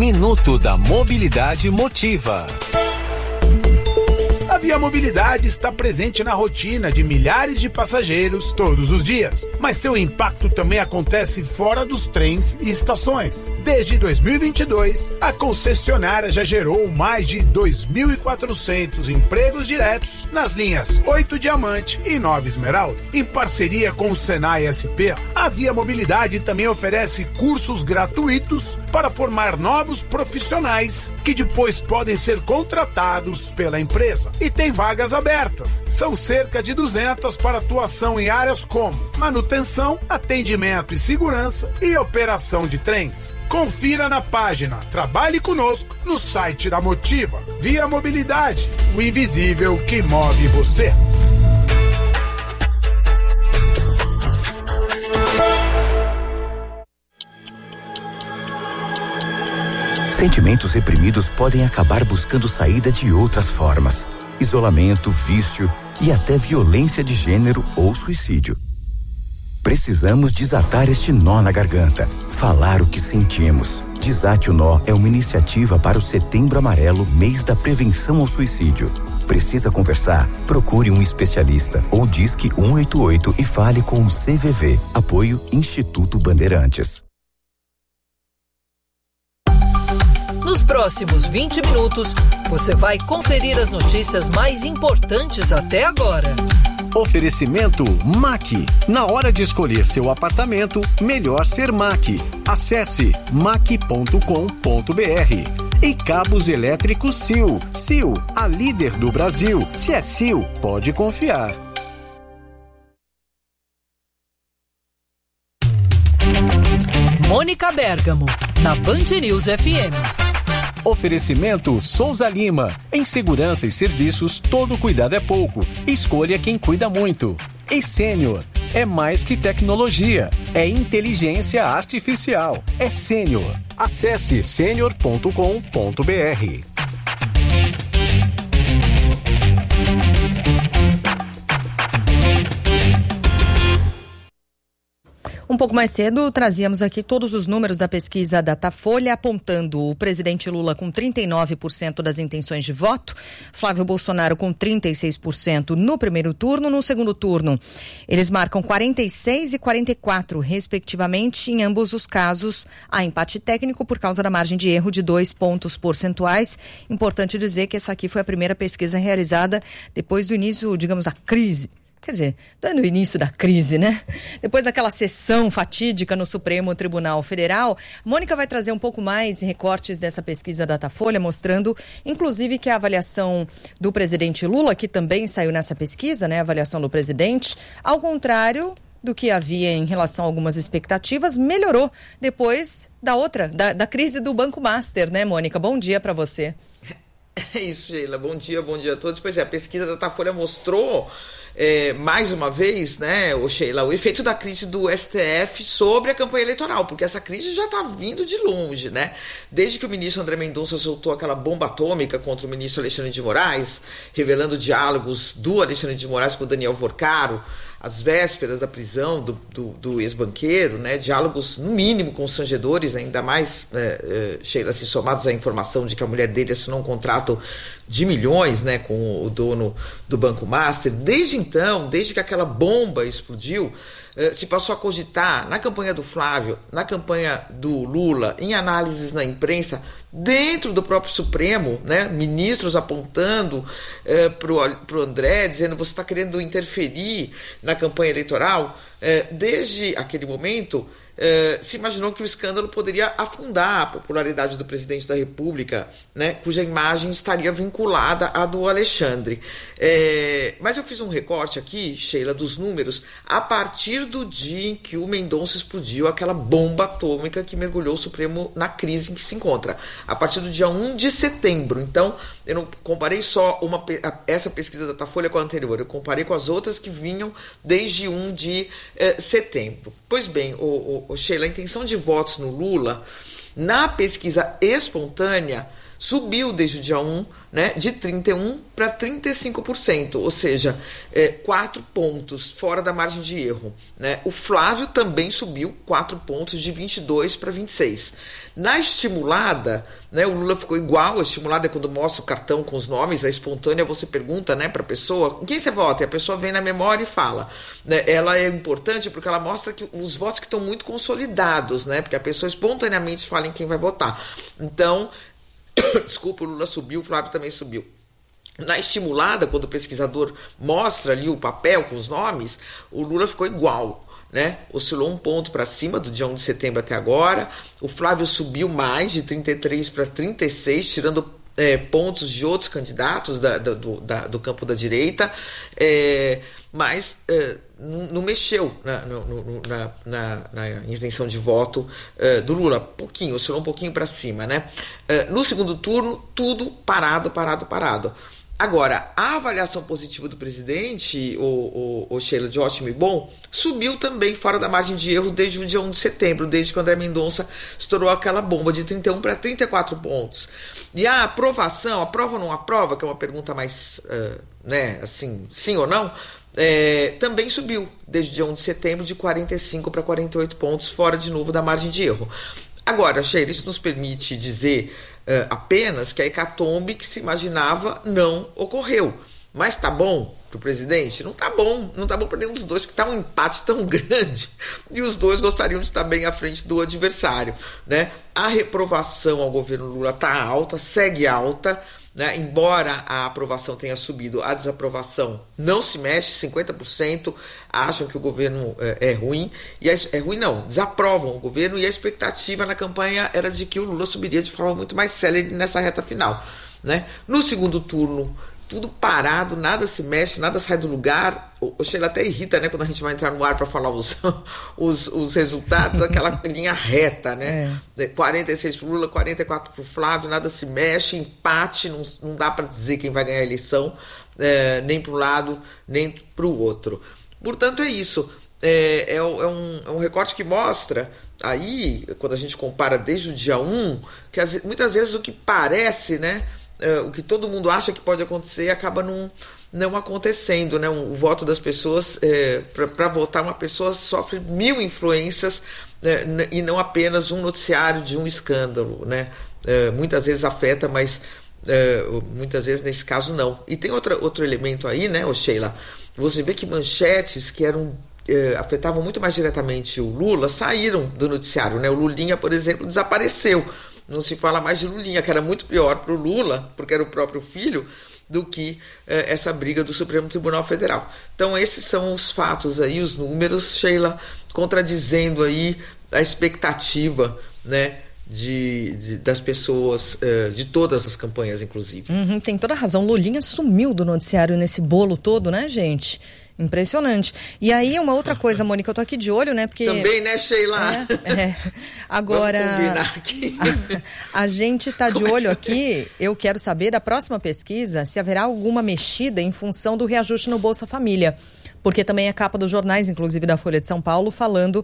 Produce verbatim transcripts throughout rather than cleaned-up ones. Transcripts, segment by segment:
Minuto da Mobilidade Motiva. A Via Mobilidade está presente na rotina de milhares de passageiros todos os dias, mas seu impacto também acontece fora dos trens e estações. Desde dois mil e vinte e dois, a concessionária já gerou mais de dois mil e quatrocentos empregos diretos nas linhas oito Diamante e nove Esmeralda. Em parceria com o Senai S P, a Via Mobilidade também oferece cursos gratuitos para formar novos profissionais que depois podem ser contratados pela empresa. E tem vagas abertas. São cerca de duzentas para atuação em áreas como manutenção, atendimento e segurança e operação de trens. Confira na página Trabalhe Conosco no site da Motiva. Via Mobilidade, o invisível que move você. Sentimentos reprimidos podem acabar buscando saída de outras formas. Isolamento, vício e até violência de gênero ou suicídio. Precisamos desatar este nó na garganta, falar o que sentimos. Desate o Nó é uma iniciativa para o Setembro Amarelo, mês da prevenção ao suicídio. Precisa conversar? Procure um especialista ou disque um oito oito e fale com o C V V. Apoio Instituto Bandeirantes. Nos próximos vinte minutos, você vai conferir as notícias mais importantes até agora. Oferecimento M A C. Na hora de escolher seu apartamento, melhor ser M A C. Acesse mac ponto com ponto br. E Cabos Elétricos Sil. Sil, a líder do Brasil. Se é Sil, pode confiar. Mônica Bergamo, na Band News F M. Oferecimento Souza Lima. Em segurança e serviços, todo cuidado é pouco. Escolha quem cuida muito. E Sênior. É mais que tecnologia. É inteligência artificial. É Sênior. Acesse sênior ponto com ponto br. Um pouco mais cedo, trazíamos aqui todos os números da pesquisa Datafolha, apontando o presidente Lula com trinta e nove por cento das intenções de voto, Flávio Bolsonaro com trinta e seis por cento no primeiro turno. No segundo turno, eles marcam quarenta e seis e quarenta e quatro, respectivamente. Em ambos os casos, há empate técnico por causa da margem de erro de dois pontos percentuais. Importante dizer que essa aqui foi a primeira pesquisa realizada depois do início, digamos, da crise. Quer dizer, no início da crise, né? Depois daquela sessão fatídica no Supremo Tribunal Federal, Mônica vai trazer um pouco mais recortes dessa pesquisa Datafolha, mostrando, inclusive, que a avaliação do presidente Lula, que também saiu nessa pesquisa, né? A avaliação do presidente, ao contrário do que havia em relação a algumas expectativas, melhorou depois da outra, da, da crise do Banco Master, né, Mônica? Bom dia para você. É isso, Sheila. Bom dia, bom dia a todos. Pois é, a pesquisa Datafolha mostrou É, mais uma vez, né, o Sheila, o efeito da crise do S T F sobre a campanha eleitoral, porque essa crise já está vindo de longe, né? Desde que o ministro André Mendonça soltou aquela bomba atômica contra o ministro Alexandre de Moraes, revelando diálogos do Alexandre de Moraes com o Daniel Vorcaro, às vésperas da prisão do, do, do ex-banqueiro, né, diálogos no mínimo constrangedores, ainda mais, é, é, Sheila, assim, somados à informação de que a mulher dele assinou um contrato de milhões, né, com o dono do Banco Master. Desde então, desde que aquela bomba explodiu, eh, se passou a cogitar na campanha do Flávio, na campanha do Lula, em análises na imprensa, dentro do próprio Supremo, né, ministros apontando eh, para o André, dizendo: você está querendo interferir na campanha eleitoral. Eh, desde aquele momento, eh, se imaginou que o escândalo poderia afundar a popularidade do presidente da República, né, cuja imagem estaria vinculada à do Alexandre. Eh, mas eu fiz um recorte aqui, Sheila, dos números a partir do dia em que o Mendonça explodiu aquela bomba atômica que mergulhou o Supremo na crise em que se encontra, a partir do dia um de setembro. Então, eu não comparei só uma, essa pesquisa da Datafolha com a anterior, eu comparei com as outras que vinham desde um de eh, setembro. Pois bem, o, o, o Sheila, a intenção de votos no Lula, na pesquisa espontânea, subiu desde o dia um, né, de trinta e um para trinta e cinco por cento, ou seja, é, quatro pontos fora da margem de erro, né? O Flávio também subiu quatro pontos, de vinte e dois para vinte e seis. Na estimulada, né, o Lula ficou igual. A estimulada é quando mostra o cartão com os nomes, a espontânea você pergunta, né, para a pessoa, em quem você vota? E a pessoa vem na memória e fala, né? Ela é importante porque ela mostra que os votos que estão muito consolidados, né, porque a pessoa espontaneamente fala em quem vai votar. Então, desculpa, o Lula subiu, o Flávio também subiu. Na estimulada, quando o pesquisador mostra ali o papel com os nomes, o Lula ficou igual, né? Oscilou um ponto para cima do dia um de setembro até agora. O Flávio subiu mais, de trinta e três para trinta e seis, tirando é, pontos de outros candidatos da, da, do, da, do campo da direita, é, mas é, não, não mexeu na, no, na, na, na intenção de voto é, do Lula. Pouquinho, oscilou um pouquinho para cima, né? É, no segundo turno, tudo parado, parado, parado. Agora, a avaliação positiva do presidente, o, o, o Sheila, de ótimo e bom, subiu também fora da margem de erro desde o dia um de setembro, desde que o André Mendonça estourou aquela bomba de trinta e um para trinta e quatro pontos. E a aprovação, aprova ou não aprova, que é uma pergunta mais, uh, né, assim, sim ou não, é, também subiu desde o dia um de setembro, de quarenta e cinco para quarenta e oito pontos, fora de novo da margem de erro. Agora, Sheila, isso nos permite dizer uh, apenas que a hecatombe que se imaginava não ocorreu. Mas tá bom pro presidente? Não tá bom. Não tá bom para nenhum dos dois, porque tá um empate tão grande e os dois gostariam de estar bem à frente do adversário, né? A reprovação ao governo Lula tá alta, segue alta, né? Embora a aprovação tenha subido, a desaprovação não se mexe. Cinquenta por cento acham que o governo é, é ruim, e a, é ruim não, desaprovam o governo, e a expectativa na campanha era de que o Lula subiria de forma muito mais célere nessa reta final, né? No segundo turno, tudo parado, nada se mexe, nada sai do lugar. O Sheila até irrita, né, quando a gente vai entrar no ar para falar os, os, os resultados, aquela linha reta, né? É. quarenta e seis para o Lula, quarenta e quatro para o Flávio, nada se mexe, empate, não, não dá para dizer quem vai ganhar a eleição, é, nem para um lado, nem para o outro. Portanto, é isso. É, é, é, um, é um recorte que mostra, aí, quando a gente compara desde o dia um, que as, muitas vezes o que parece, né, Uh, o que todo mundo acha que pode acontecer acaba não, não acontecendo, né? Um, o voto das pessoas, é, para votar uma pessoa, sofre mil influências, né? E não apenas um noticiário de um escândalo, né? Uh, muitas vezes afeta, mas uh, muitas vezes nesse caso não. E tem outra, outro elemento aí, né, ô Sheila? Você vê que manchetes que eram uh, afetavam muito mais diretamente o Lula saíram do noticiário, né? O Lulinha, por exemplo, desapareceu. Não se fala mais de Lulinha, que era muito pior para o Lula, porque era o próprio filho, do que eh, essa briga do Supremo Tribunal Federal. Então esses são os fatos aí, os números, Sheila, contradizendo aí a expectativa, né, de, de, das pessoas, eh, de todas as campanhas, inclusive. Uhum, tem toda a razão. Lulinha sumiu do noticiário nesse bolo todo, né, gente? Impressionante. E aí, uma outra coisa, Mônica, eu tô aqui de olho, né? Porque... Também, né, Sheila? É, é. Agora, vamos combinar aqui. A, a gente tá de olho aqui, eu quero saber da próxima pesquisa se haverá alguma mexida em função do reajuste no Bolsa Família. Porque também é capa dos jornais, inclusive da Folha de São Paulo, falando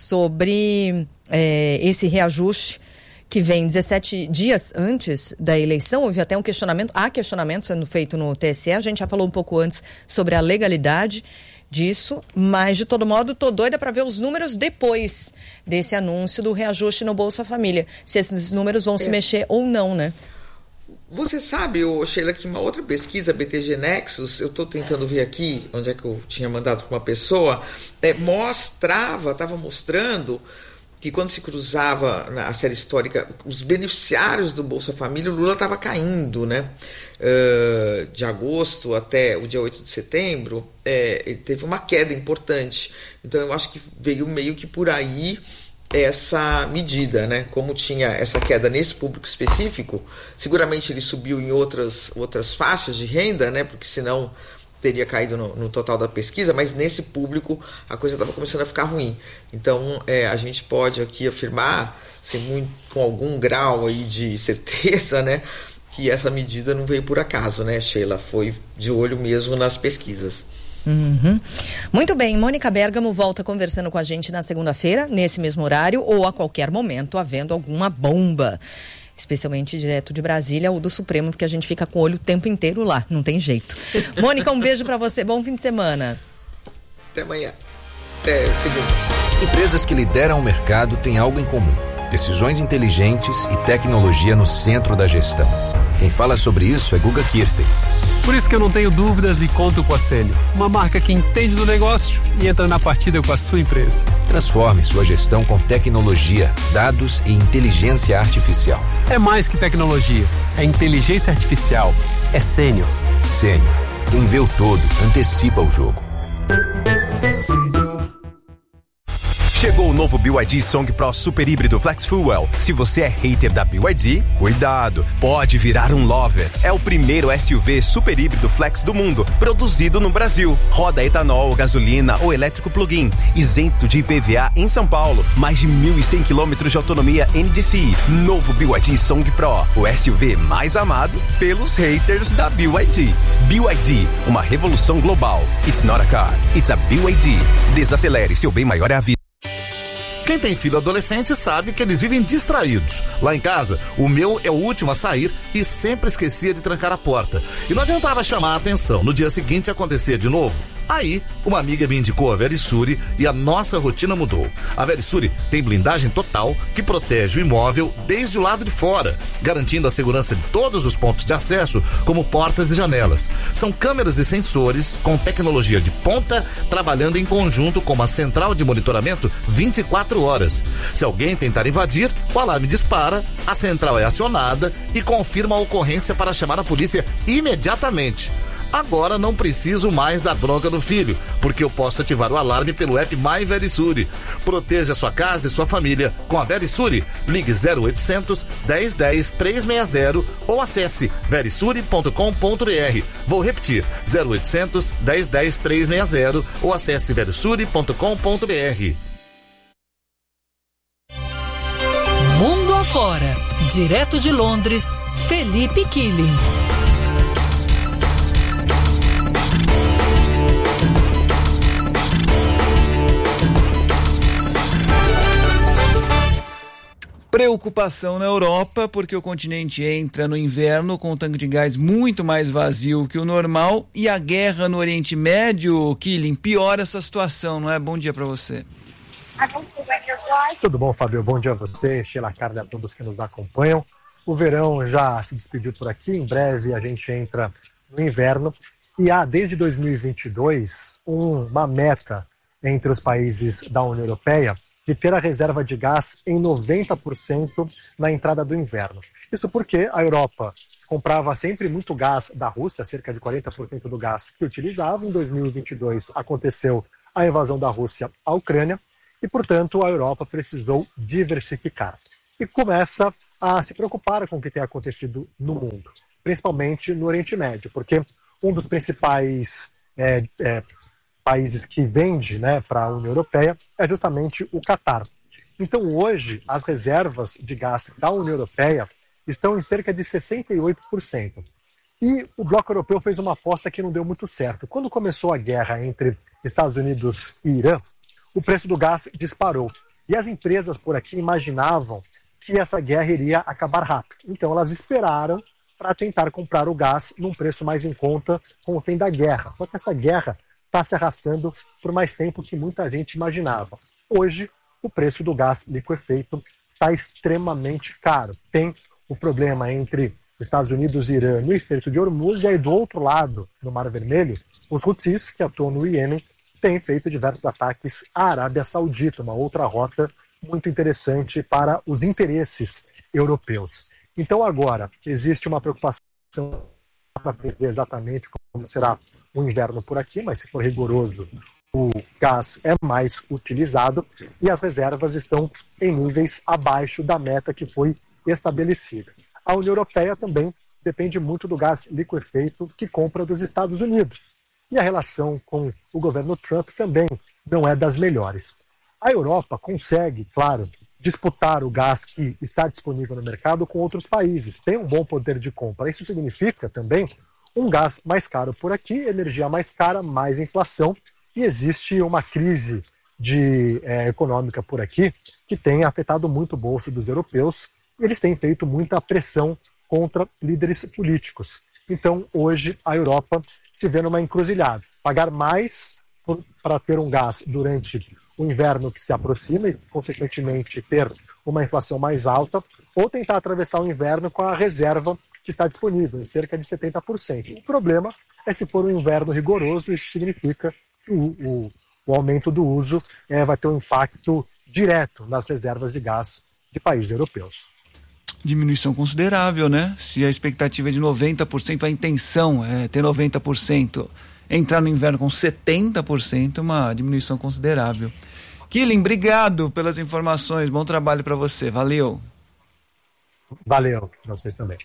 sobre é, esse reajuste que vem dezessete dias antes da eleição. Houve até um questionamento, há questionamento sendo feito no T S E, a gente já falou um pouco antes sobre a legalidade disso, mas de todo modo tô doida para ver os números depois desse anúncio do reajuste no Bolsa Família, se esses números vão é. se mexer ou não, né? Você sabe, ô, Sheila, que uma outra pesquisa, B T G Nexus, eu estou tentando ver aqui, onde é que eu tinha mandado para uma pessoa, é, mostrava, estava mostrando que quando se cruzava na série histórica os beneficiários do Bolsa Família, o Lula estava caindo, né? Uh, de agosto até o dia oito de setembro, é, ele teve uma queda importante. Então eu acho que veio meio que por aí essa medida, né? Como tinha essa queda nesse público específico, seguramente ele subiu em outras, outras faixas de renda, né? Porque senão teria caído no, no total da pesquisa, mas nesse público a coisa estava começando a ficar ruim. Então é, a gente pode aqui afirmar, assim, muito, com algum grau aí de certeza, né, que essa medida não veio por acaso, né, Sheila? Foi de olho mesmo nas pesquisas. Uhum. Muito bem, Mônica Bergamo volta conversando com a gente na segunda-feira, nesse mesmo horário, ou a qualquer momento, havendo alguma bomba. especialmente direto de Brasília ou do Supremo, porque a gente fica com o olho o tempo inteiro lá, não tem jeito. Mônica, um beijo para você, bom fim de semana. Até amanhã. Até segunda. Empresas que lideram o mercado têm algo em comum: decisões inteligentes e tecnologia no centro da gestão. Quem fala sobre isso é Guga Kirten. Por isso que eu não tenho dúvidas e conto com a Sênio, uma marca que entende do negócio e entra na partida com a sua empresa. Transforme sua gestão com tecnologia, dados e inteligência artificial. É mais que tecnologia, é inteligência artificial, é Sênio. Sênio, quem vê o todo, antecipa o jogo. Chegou o novo B Y D Song Pro Super Híbrido Flex Fuel. Se você é hater da B Y D, cuidado, pode virar um lover. É o primeiro S U V super híbrido flex do mundo, produzido no Brasil. Roda etanol, gasolina ou elétrico plug-in, isento de I P V A em São Paulo. Mais de mil e cem quilômetros de autonomia N D C I. Novo B Y D Song Pro, o S U V mais amado pelos haters da B Y D. B Y D, uma revolução global. It's not a car, it's a B Y D. Desacelere, seu bem maior é a vida. Quem tem filho adolescente sabe que eles vivem distraídos. Lá em casa, o meu é o último a sair e sempre esquecia de trancar a porta. E não adiantava chamar a atenção. No dia seguinte acontecia de novo. Aí, uma amiga me indicou a Verisure e a nossa rotina mudou. A Verisure tem blindagem total que protege o imóvel desde o lado de fora, garantindo a segurança de todos os pontos de acesso, como portas e janelas. São câmeras e sensores com tecnologia de ponta, trabalhando em conjunto com uma central de monitoramento vinte e quatro horas. Se alguém tentar invadir, o alarme dispara, a central é acionada e confirma a ocorrência para chamar a polícia imediatamente. Agora não preciso mais da bronca do filho, porque eu posso ativar o alarme pelo app My Verisure. Proteja sua casa e sua família com a Verisure. Ligue zero oitocentos, dez, dez, trezentos e sessenta ou acesse verisure ponto com ponto br. Vou repetir, zero oitocentos, dez, dez, trezentos e sessenta ou acesse verisure ponto com ponto br. Mundo afora, direto de Londres, Felipe Killing. Preocupação na Europa, porque o continente entra no inverno com um tanque de gás muito mais vazio que o normal, e a guerra no Oriente Médio, Killing, piora essa situação, não é? Bom dia para você. Tudo bom, Fábio? Bom dia a você, Sheila Carne, a todos que nos acompanham. O verão já se despediu por aqui, em breve a gente entra no inverno, e há desde dois mil e vinte e dois uma meta entre os países da União Europeia de ter a reserva de gás em noventa por cento na entrada do inverno. Isso porque a Europa comprava sempre muito gás da Rússia, cerca de quarenta por cento do gás que utilizava. Em dois mil e vinte e dois aconteceu a invasão da Rússia à Ucrânia e, portanto, a Europa precisou diversificar. E começa a se preocupar com o que tem acontecido no mundo, principalmente no Oriente Médio, porque um dos principais é, é, países que vende, né, para a União Europeia é justamente o Catar. Então hoje as reservas de gás da União Europeia estão em cerca de sessenta e oito por cento. E o bloco europeu fez uma aposta que não deu muito certo. Quando começou a guerra entre Estados Unidos e Irã, o preço do gás disparou. E as empresas por aqui imaginavam que essa guerra iria acabar rápido. Então elas esperaram para tentar comprar o gás num preço mais em conta com o fim da guerra. Só que essa guerra está se arrastando por mais tempo que muita gente imaginava. Hoje, o preço do gás liquefeito está extremamente caro. Tem o problema entre Estados Unidos e Irã no Estreito de Hormuz, e aí do outro lado, no Mar Vermelho, os Houthis, que atuam no Iêmen, têm feito diversos ataques à Arábia Saudita, uma outra rota muito interessante para os interesses europeus. Então agora, existe uma preocupação para prever exatamente como será o inverno por aqui, mas se for rigoroso, o gás é mais utilizado e as reservas estão em níveis abaixo da meta que foi estabelecida. A União Europeia também depende muito do gás liquefeito que compra dos Estados Unidos. E a relação com o governo Trump também não é das melhores. A Europa consegue, claro, disputar o gás que está disponível no mercado com outros países, tem um bom poder de compra. Isso significa também um gás mais caro por aqui, energia mais cara, mais inflação, e existe uma crise de, é, econômica por aqui que tem afetado muito o bolso dos europeus e eles têm feito muita pressão contra líderes políticos. Então, hoje, a Europa se vê numa encruzilhada. Pagar mais para ter um gás durante o inverno que se aproxima e, consequentemente, ter uma inflação mais alta, ou tentar atravessar o inverno com a reserva que está disponível, em cerca de setenta por cento. O problema é se for um inverno rigoroso, isso significa que o, o, o aumento do uso é, vai ter um impacto direto nas reservas de gás de países europeus. Diminuição considerável, né? Se a expectativa é de noventa por cento, a intenção é ter noventa por cento, entrar no inverno com setenta por cento, uma diminuição considerável. Killing, obrigado pelas informações, bom trabalho para você, valeu. Valeu, para vocês também.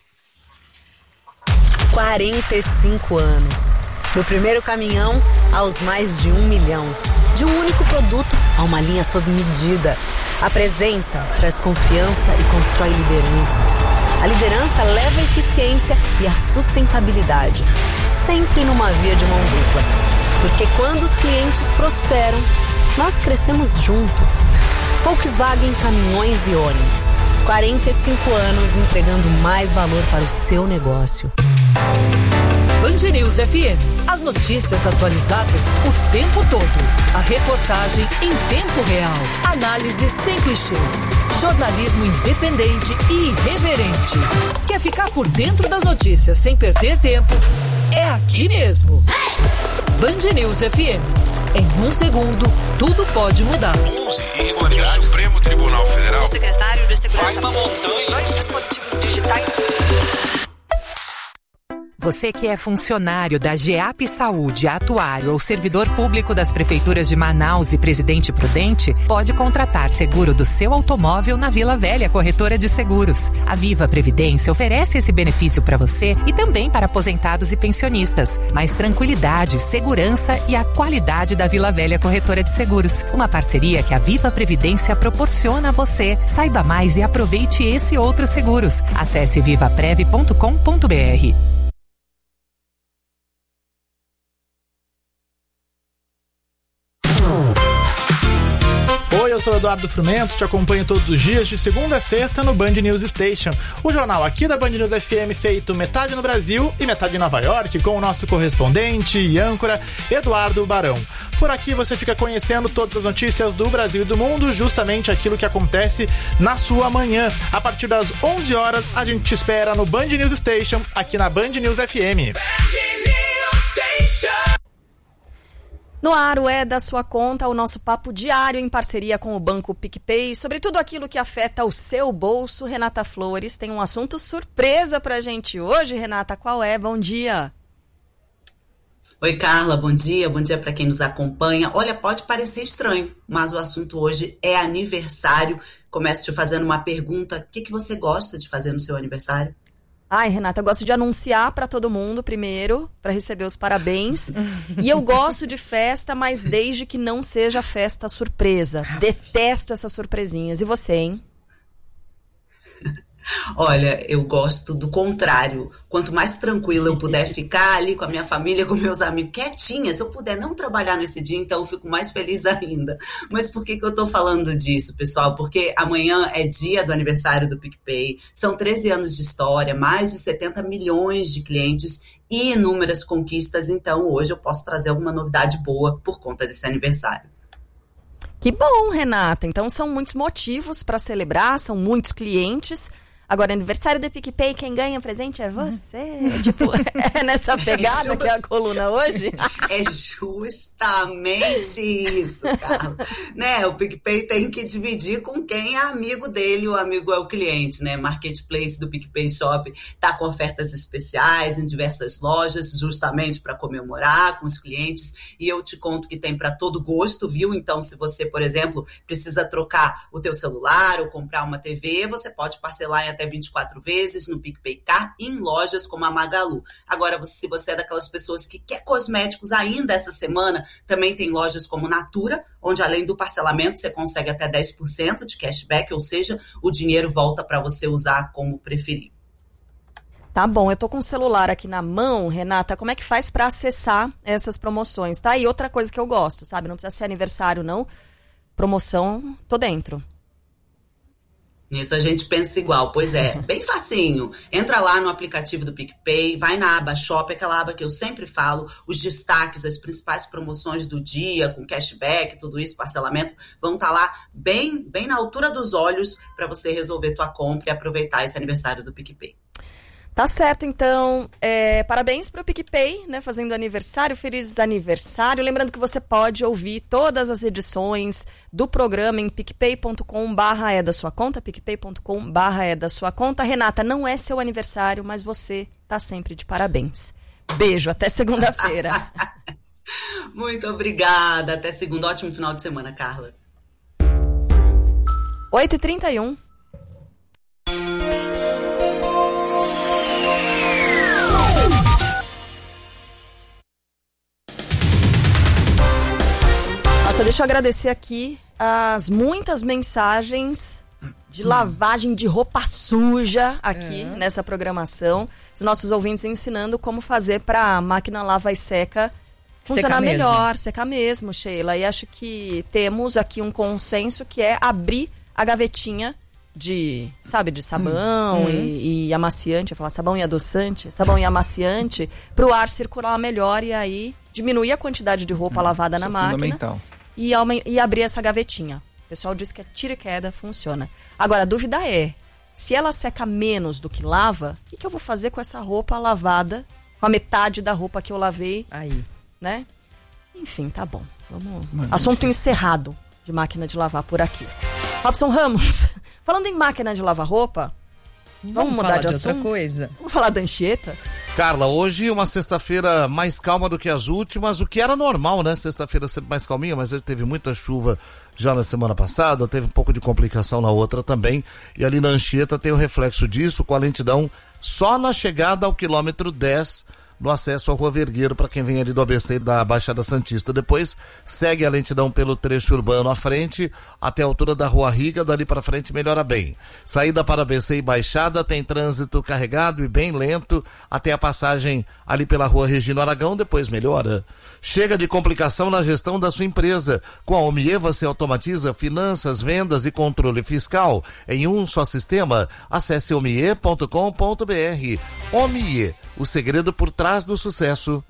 quarenta e cinco anos. Do primeiro caminhão aos mais de um milhão. De um único produto a uma linha sob medida. A presença traz confiança e constrói liderança. A liderança leva a eficiência e a sustentabilidade. Sempre numa via de mão dupla. Porque quando os clientes prosperam, nós crescemos junto. Volkswagen Caminhões e Ônibus. quarenta e cinco anos entregando mais valor para o seu negócio. Band News F M. As notícias atualizadas o tempo todo. A reportagem em tempo real. Análise sem clichês. Jornalismo independente e irreverente. Quer ficar por dentro das notícias sem perder tempo? É aqui mesmo. Band News F M. Em um segundo, tudo pode mudar. O Supremo Tribunal Federal. O secretário de Segurança. Vai uma montanha. Dois dispositivos digitais. Você que é funcionário da GEAP Saúde, atuário ou servidor público das prefeituras de Manaus e Presidente Prudente, pode contratar seguro do seu automóvel na Vila Velha Corretora de Seguros. A Viva Previdência oferece esse benefício para você e também para aposentados e pensionistas. Mais tranquilidade, segurança e a qualidade da Vila Velha Corretora de Seguros. Uma parceria que a Viva Previdência proporciona a você. Saiba mais e aproveite esse e outros seguros. Acesse viva prev ponto com ponto b r. Oi, eu sou o Eduardo Frumento, te acompanho todos os dias, de segunda a sexta, no Band News Station. O jornal aqui da Band News F M, feito metade no Brasil e metade em Nova York, com o nosso correspondente e âncora, Eduardo Barão. Por aqui você fica conhecendo todas as notícias do Brasil e do mundo, justamente aquilo que acontece na sua manhã. A partir das onze horas, a gente te espera no Band News Station, aqui na Band News F M. Band News Station. No ar, o É da Sua Conta, o nosso papo diário em parceria com o Banco PicPay, sobre tudo aquilo que afeta o seu bolso. Renata Flores tem um assunto surpresa pra gente hoje. Renata, qual é? Bom dia. Oi, Carla, bom dia, bom dia para quem nos acompanha. Olha, pode parecer estranho, mas o assunto hoje é aniversário. Começo te fazendo uma pergunta, o que, que você gosta de fazer no seu aniversário? Ai, Renata, eu gosto de anunciar para todo mundo primeiro, para receber os parabéns. E eu gosto de festa, mas desde que não seja festa surpresa. Detesto essas surpresinhas. E você, hein? Olha, eu gosto do contrário. Quanto mais tranquila eu puder ficar ali com a minha família, com meus amigos, quietinha, se eu puder não trabalhar nesse dia, então eu fico mais feliz ainda. Mas por que que eu tô falando disso, pessoal? Porque amanhã é dia do aniversário do PicPay, são treze anos de história, mais de setenta milhões de clientes e inúmeras conquistas, então hoje eu posso trazer alguma novidade boa por conta desse aniversário. Que bom, Renata. Então são muitos motivos para celebrar, são muitos clientes. Agora, aniversário do PicPay, quem ganha presente é você. Tipo, é nessa pegada que é a coluna hoje? É justamente isso, Carla. Né? O PicPay tem que dividir com quem é amigo dele, o amigo é o cliente, né? Marketplace do PicPay Shop tá com ofertas especiais em diversas lojas, justamente para comemorar com os clientes. E eu te conto que tem para todo gosto, viu? Então, se você, por exemplo, precisa trocar o teu celular ou comprar uma T V, você pode parcelar em até vinte e quatro vezes no PicPay Car e em lojas como a Magalu. Agora, se você é daquelas pessoas que quer cosméticos ainda essa semana, também tem lojas como Natura, onde além do parcelamento você consegue até dez por cento de cashback, ou seja, o dinheiro volta para você usar como preferir. Tá bom, eu tô com o celular aqui na mão, Renata, como é que faz para acessar essas promoções, tá? E outra coisa que eu gosto, sabe? Não precisa ser aniversário, não. Promoção, tô dentro. Nisso a gente pensa igual, pois é, bem facinho. Entra lá no aplicativo do PicPay, vai na aba Shop, aquela aba que eu sempre falo, os destaques, as principais promoções do dia, com cashback, tudo isso, parcelamento, vão estar lá bem, bem na altura dos olhos para você resolver tua compra e aproveitar esse aniversário do PicPay. Tá certo, então, é, parabéns para o PicPay, né, fazendo aniversário, feliz aniversário. Lembrando que você pode ouvir todas as edições do programa em picpay ponto com barra é da sua conta, picpay ponto com barra é da sua conta. Renata, não é seu aniversário, mas você tá sempre de parabéns. Beijo, até segunda-feira. Muito obrigada, até segunda, ótimo final de semana, Carla. oito e trinta e um. Nossa, deixa eu agradecer aqui as muitas mensagens de lavagem de roupa suja aqui é. nessa programação. Os nossos ouvintes ensinando como fazer para a máquina lava e seca funcionar secar melhor, mesmo. secar mesmo, Sheila. E acho que temos aqui um consenso que é abrir a gavetinha de, sabe, de sabão hum. e, e amaciante, eu ia falar sabão e adoçante, sabão e amaciante, para o ar circular melhor e aí diminuir a quantidade de roupa hum. lavada Isso na é máquina. Fundamental. E, e abrir essa gavetinha. O pessoal diz que a tira e queda funciona. Agora, a dúvida é, se ela seca menos do que lava, o que, que eu vou fazer com essa roupa lavada, com a metade da roupa que eu lavei? Aí. Né? Enfim, tá bom. Vamos. Mano, assunto encerrado de máquina de lavar por aqui. Robson Ramos, falando em máquina de lavar roupa, vamos, vamos mudar de, de assunto? Outra coisa. Vamos falar da Anchieta? Carla, hoje uma sexta-feira mais calma do que as últimas, o que era normal, né? Sexta-feira sempre mais calminha, mas teve muita chuva já na semana passada, teve um pouco de complicação na outra também, e ali na Anchieta tem o reflexo disso, com a lentidão só na chegada ao quilômetro dez, no acesso à Rua Vergueiro, para quem vem ali do A B C da Baixada Santista. Depois segue a lentidão pelo trecho urbano à frente, até a altura da Rua Riga, dali para frente melhora bem. Saída para A B C e Baixada tem trânsito carregado e bem lento, até a passagem ali pela Rua Regino Aragão, depois melhora. Chega de complicação na gestão da sua empresa. Com a Omie você automatiza finanças, vendas e controle fiscal em um só sistema. Acesse omie ponto com ponto br. Omie, o segredo por trás do sucesso.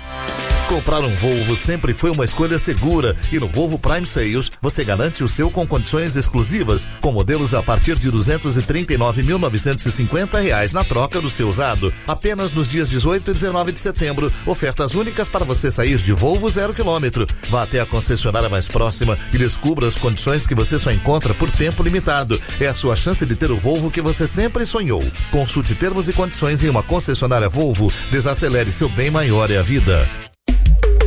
Comprar um Volvo sempre foi uma escolha segura e no Volvo Prime Sales você garante o seu com condições exclusivas, com modelos a partir de duzentos e trinta e nove mil novecentos e cinquenta reais na troca do seu usado. Apenas nos dias dezoito e dezenove de setembro, ofertas únicas para você sair de Volvo zero quilômetro. Vá até a concessionária mais próxima e descubra as condições que você só encontra por tempo limitado. É a sua chance de ter o Volvo que você sempre sonhou. Consulte termos e condições em uma concessionária Volvo. Desacelere, seu bem maior é a vida.